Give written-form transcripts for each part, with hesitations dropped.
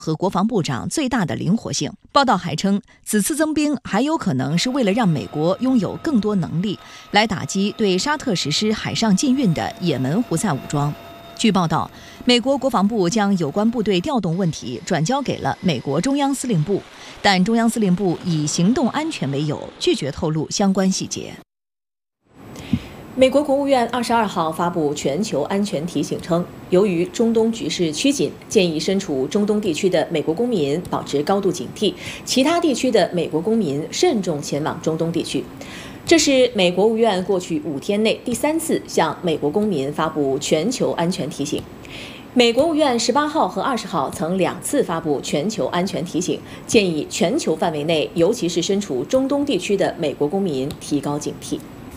和国防部长最大的灵活性。报道还称，此次增兵还有可能是为了让美国拥有更多能力，来打击对沙特实施海上禁运的也门胡塞武装。据报道，美国国防部将有关部队调动问题转交给了美国中央司令部，但中央司令部以行动安全为由，拒绝透露相关细节。 美国国务院22号发布全球安全提醒称，由于中东局势趋紧，建议身处中东地区的美国公民保持高度警惕，其他地区的美国公民慎重前往中东地区。这是美国务院过去5天内第3次向美国公民发布全球安全提醒。美国务院18号和20号曾2次发布全球安全提醒，建议全球范围内，尤其是身处中东地区的美国公民提高警惕。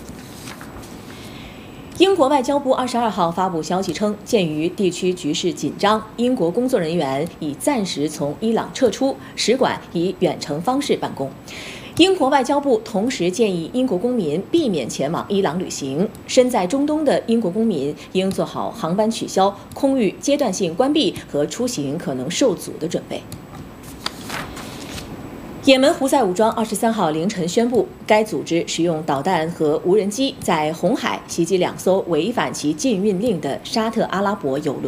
英国外交部22号发布消息称，鉴于地区局势紧张，英国工作人员已暂时从伊朗撤出，使馆以远程方式办公。英国外交部同时建议英国公民避免前往伊朗旅行，身在中东的英国公民应做好航班取消、空域阶段性关闭和出行可能受阻的准备。也门胡塞武装23号凌晨宣布，该组织使用导弹和无人机在红海袭击2艘违反其禁运令的沙特阿拉伯油轮。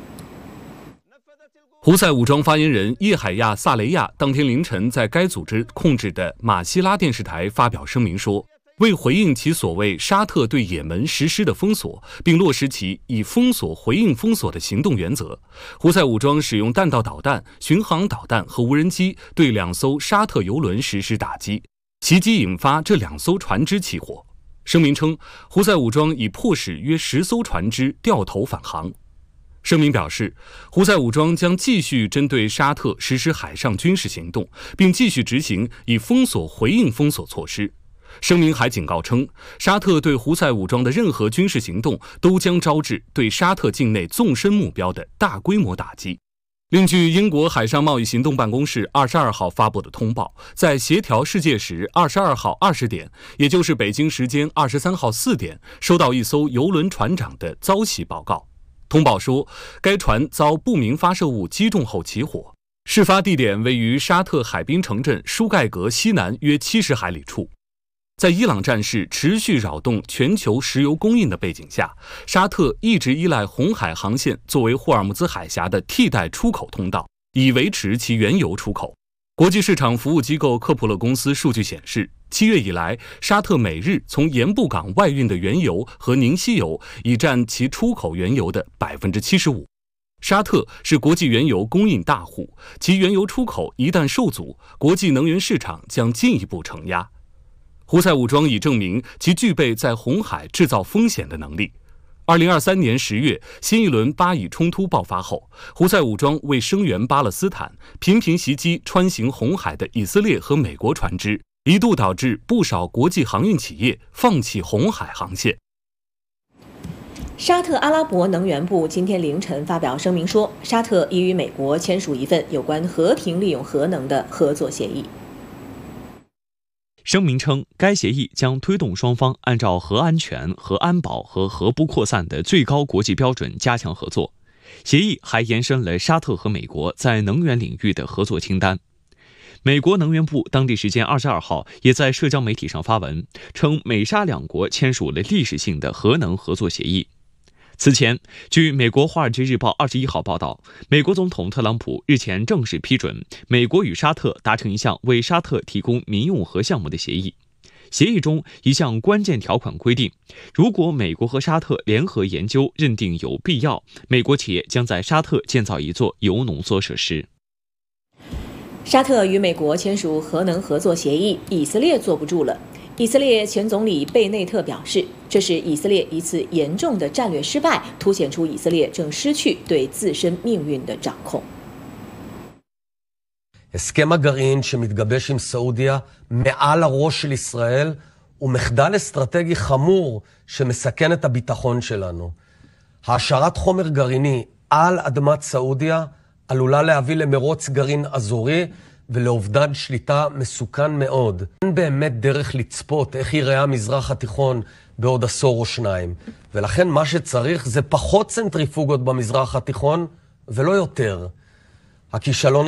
胡塞武装发言人叶海亚·萨雷亚当天凌晨在该组织控制的马希拉电视台发表声明说，为回应其所谓沙特对也门实施的封锁，并落实其以封锁回应封锁的行动原则，胡塞武装使用弹道导弹、巡航导弹和无人机对2艘沙特油轮实施打击，袭击引发这2艘船只起火。声明称，胡塞武装已迫使约10艘船只掉头返航。声明表示，胡塞武装将继续针对沙特实施海上军事行动，并继续执行以封锁回应封锁措施。声明还警告称，沙特对胡塞武装的任何军事行动都将招致对沙特境内纵深目标的大规模打击。另据英国海上贸易行动办公室22号发布的通报，在协调世界时22号20点，也就是北京时间23号4点，收到一艘邮轮船长的遭袭报告。通报说，该船遭不明发射物击中后起火，事发地点位于沙特海滨城镇舒盖格西南约70海里处。在伊朗战事持续扰动全球石油供应的背景下，沙特一直依赖红海航线作为霍尔木兹海峡的替代出口通道，以维持其原油出口。国际市场服务机构科普勒公司数据显示，7月以来，沙特每日从盐布港外运的原油和凝稀油已占其出口原油的75%。沙特是国际原油供应大户，其原油出口一旦受阻，国际能源市场将进一步承压。胡塞武装已证明其具备在红海制造风险的能力。2023年10月，新一轮巴以冲突爆发后，胡塞武装为声援巴勒斯坦，频频袭击穿行红海的以色列和美国船只，一度导致不少国际航运企业放弃红海航线。 沙特阿拉伯能源部今天凌晨发表声明说，沙特已与美国签署一份有关和平利用核能的合作协议。 声明称，该协议将推动双方按照核安全、核安保和核不扩散的最高国际标准加强合作。协议还延伸了沙特和美国在能源领域的合作清单。美国能源部当地时间22号也在社交媒体上发文，称美沙两国签署了历史性的核能合作协议。此前，据美国《华尔街日报》21号报道，美国总统特朗普日前正式批准美国与沙特达成一项为沙特提供民用核项目的协议。协议中一项关键条款规定，如果美国和沙特联合研究认定有必要，美国企业将在沙特建造一座铀浓缩设施。 沙特与美国签署核能合作协议，以色列坐不住了。以色列前总理贝内特表示，这是以色列一次严重的战略失败，凸显出以色列正失去对自身命运的掌控。 הסכם הגרעין שמתגבש עם סעודיה מעל הראש של ישראל הוא מחדל אסטרטגי חמור שמסכן את הביטחון שלנו. העשרת חומר גרעיני על אדמת סעודיה עלולה להביא למרוץ גרעין אזורי ולאובדן שליטה מסוכן מאוד. אין באמת דרך לצפות איך ייראה המזרח התיכון בעוד עשור או שניים. ולכן מה שצריך זה פחות צנטריפוגות במזרח התיכון ולא יותר. הכישלון